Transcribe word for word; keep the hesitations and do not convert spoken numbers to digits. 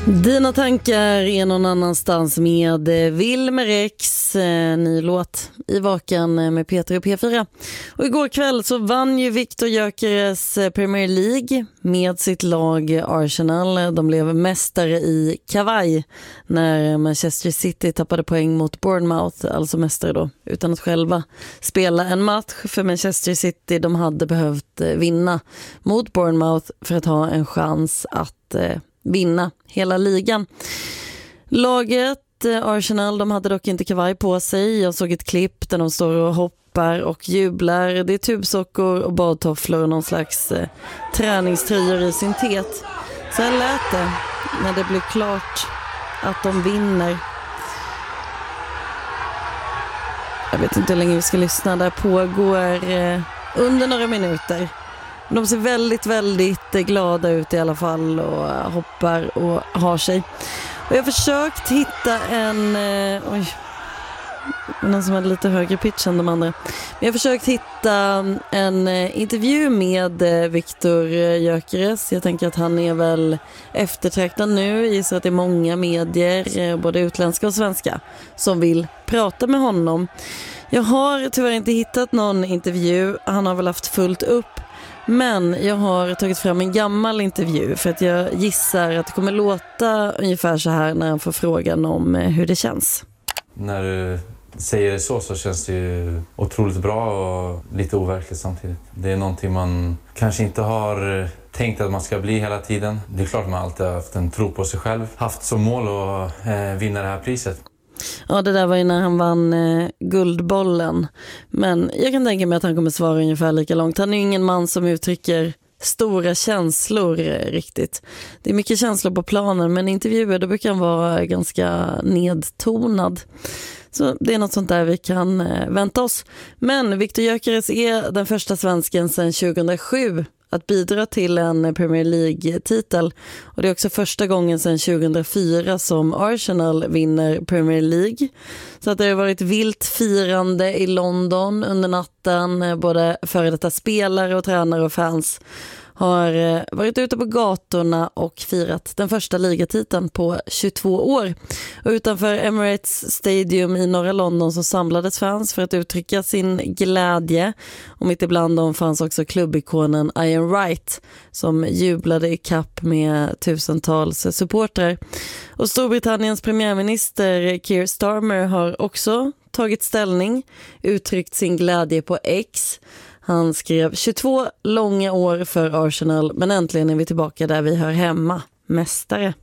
Dina tankar är någon annanstans med Wilmer X, ny låt i Vaken med Peter och P fyra. Och igår kväll så vann ju Viktor Gyökeres Premier League med sitt lag Arsenal. De blev mästare i kavaj när Manchester City tappade poäng mot Bournemouth, alltså mästare då, utan att själva spela en match. För Manchester City, de hade behövt vinna mot Bournemouth för att ha en chans att vinna hela ligan. Laget Arsenal, de hade dock inte kavaj på sig. Jag såg ett klipp där de står och hoppar och jublar. Det är tubsockor och badtofflor och någon slags eh, träningströjor i syntet. Så här lät det när det blev klart att de vinner. Jag vet inte hur länge vi ska lyssna. Där pågår eh, under några minuter. De ser väldigt, väldigt glada ut i alla fall och hoppar och har sig. Och jag har försökt hitta en... Eh, oj, någon som hade lite högre pitch än de andra. Men jag har försökt hitta en eh, intervju med eh, Viktor Gyökeres. Jag tänker att han är väl eftertraktad nu. Jag gissar att det är många medier, eh, både utländska och svenska, som vill prata med honom. Jag har tyvärr inte hittat någon intervju. Han har väl haft fullt upp. Men jag har tagit fram en gammal intervju för att jag gissar att det kommer låta ungefär så här när han får frågan om hur det känns. När du säger det så så känns det ju otroligt bra och lite overkligt samtidigt. Det är någonting man kanske inte har tänkt att man ska bli hela tiden. Det är klart att man alltid har haft en tro på sig själv. Haft som mål att eh, vinna det här priset. Ja, det där var ju när han vann eh, guldbollen. Men jag kan tänka mig att han kommer svara ungefär lika långt. Han är ju ingen man som uttrycker stora känslor eh, riktigt. Det är mycket känslor på planen, men intervjuer då brukar han vara ganska nedtonad. Så det är något sånt där vi kan eh, vänta oss. Men Viktor Gyökeres är den första svensken sedan tjugohundrasju att bidra till en Premier League-titel. Och det är också första gången sedan tjugohundrafyra som Arsenal vinner Premier League. Så att det har varit vilt firande i London under natten. Både före detta spelare och tränare och fans har varit ute på gatorna och firat den första ligatiteln på tjugotvå år. Och utanför Emirates Stadium i norra London så samlades fans för att uttrycka sin glädje. Och mitt ibland dem fanns också klubbikonen Ian Wright som jublade i kapp med tusentals supportrar. Och Storbritanniens premiärminister Keir Starmer har också tagit ställning, uttryckt sin glädje på X. Han skrev tjugotvå långa år för Arsenal, men äntligen är vi tillbaka där vi hör hemma, mästare.